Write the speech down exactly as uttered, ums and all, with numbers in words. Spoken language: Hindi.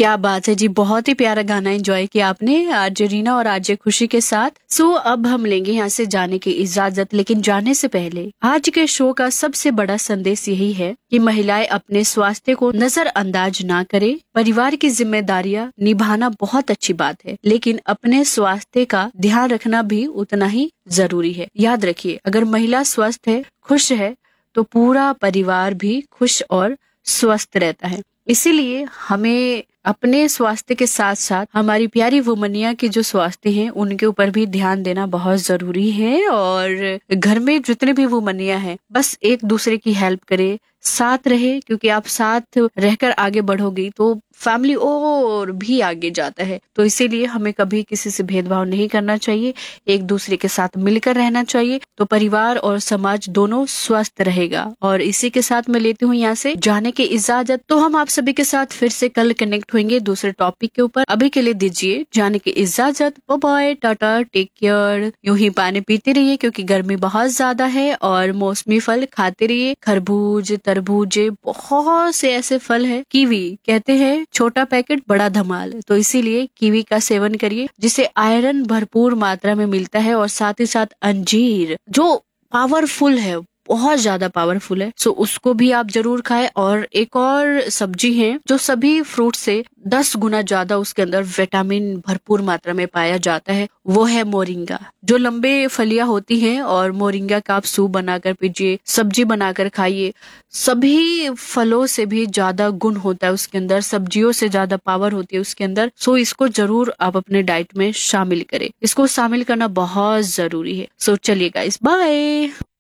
क्या बात है जी, बहुत ही प्यारा गाना एंजॉय किया आपने आरजे रीना और आरजे खुशी के साथ। सो अब हम लेंगे यहाँ से जाने की इजाजत, लेकिन जाने से पहले आज के शो का सबसे बड़ा संदेश यही है कि महिलाएं अपने स्वास्थ्य को नजरअंदाज ना करें। परिवार की जिम्मेदारियां निभाना बहुत अच्छी बात है, लेकिन अपने स्वास्थ्य का ध्यान रखना भी उतना ही जरूरी है। याद रखिए, अगर महिला स्वस्थ है, खुश है, तो पूरा परिवार भी खुश और स्वस्थ रहता है। इसीलिए हमें अपने स्वास्थ्य के साथ साथ हमारी प्यारी वुमनिया के जो स्वास्थ्य हैं उनके ऊपर भी ध्यान देना बहुत जरूरी है। और घर में जितने भी वुमनिया हैं, बस एक दूसरे की हेल्प करे, साथ रहे, क्योंकि आप साथ रहकर आगे बढ़ोगी तो फैमिली और भी आगे जाता है। तो इसीलिए हमें कभी किसी से भेदभाव नहीं करना चाहिए, एक दूसरे के साथ मिलकर रहना चाहिए, तो परिवार और समाज दोनों स्वस्थ रहेगा। और इसी के साथ मैं लेती हूँ यहाँ से जाने की इजाजत। तो हम आप सभी के साथ फिर से कल कनेक्ट होंगे दूसरे टॉपिक के ऊपर। अभी के लिए दीजिए जाने की इजाजत। Bye bye, Tata, take care. यूं ही पानी पीते रहिए क्योंकि गर्मी बहुत ज्यादा है, और मौसमी फल खाते रहिए, खरबूज, तरबूजे, बहुत से ऐसे फल है। कीवी कहते हैं छोटा पैकेट बड़ा धमाल, तो इसीलिए कीवी का सेवन करिए जिससे आयरन भरपूर मात्रा में मिलता है। और साथ ही साथ अंजीर जो पावरफुल है, बहुत ज्यादा पावरफुल है, सो उसको भी आप जरूर खाएं। और एक और सब्जी है जो सभी फ्रूट से दस गुना ज्यादा उसके अंदर विटामिन भरपूर मात्रा में पाया जाता है, वो है मोरिंगा। जो लंबे फलियां होती हैं, और मोरिंगा का आप सूप बनाकर पीजिए, सब्जी बनाकर खाइए। सभी फलों से भी ज्यादा गुण होता है उसके अंदर, सब्जियों से ज्यादा पावर होती है उसके अंदर। सो इसको जरूर आप अपने डाइट में शामिल करें, इसको शामिल करना बहुत जरूरी है। सो चलिए गाइस, बाय।